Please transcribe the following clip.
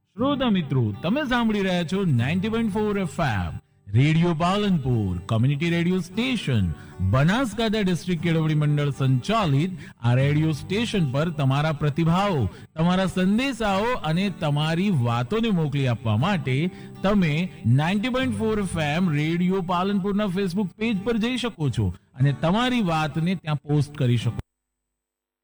શ્રોતા મિત્રો, તમે સાંભળી રહ્યા છો 90.4 FM radio Palanpur community radio station Banaskantha district કેળવણી મંડળ સંચાલિત આ રેડિયો સ્ટેશન પર તમારા પ્રતિભાવો, તમારા સંદેશાઓ અને તમારી વાતોને મોકલી આપવા માટે તમે 90.4 FM રેડિયો પાલનપુરના ફેસબુક પેજ પર જઈ શકો છો અને તમારી વાતને ત્યાં પોસ્ટ કરી શકો